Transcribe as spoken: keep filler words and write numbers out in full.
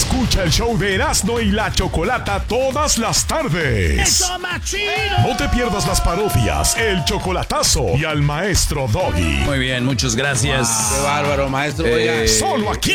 Escucha el show de Erasmo y la Chocolata todas las tardes. ¡Eso, machino! No te pierdas las parodias, el chocolatazo y al maestro Doggy. Muy bien, muchas gracias. Qué bárbaro, maestro. Eh, Oiga. Solo aquí